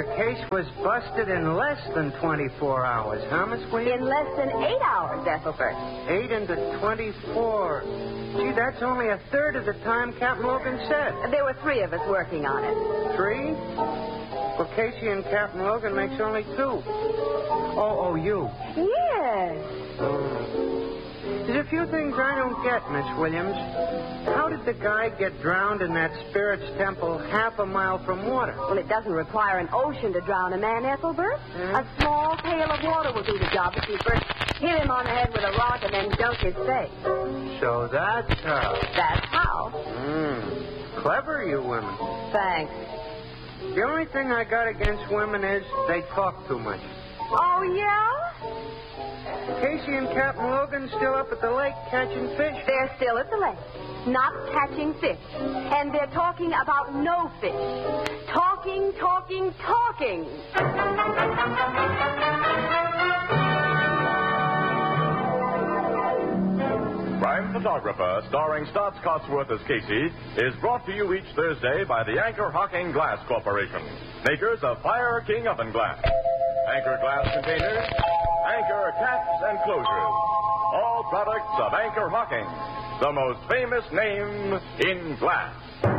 The case was busted in less than 24 hours, huh, Miss Williams? In less than 8 hours, Ethelbert. 8 into 24. Gee, that's only a third of the time Captain Logan said. There were 3 of us working on it. 3? Well, Casey and Captain Logan makes only 2. Oh, you. Yes. There's a few things I don't get, Miss Williams. How did the guy get drowned in that spirit's temple half a mile from water? Well, it doesn't require an ocean to drown a man, Ethelbert. A small pail of water will do the job if you first hit him on the head with a rock and then dunk his face. So that's how. That's how. Clever, you women. Thanks. The only thing I got against women is they talk too much. Oh, yeah? Casey and Captain Logan still up at the lake catching fish? They're still at the lake, not catching fish. And they're talking about no fish. Talking. Crime Photographer, starring Stotts Cotsworth as Casey, is brought to you each Thursday by the Anchor Hocking Glass Corporation, makers of Fire King Oven Glass, Anchor Glass Containers, Anchor Caps and Closures. All products of Anchor Hocking, the most famous name in glass.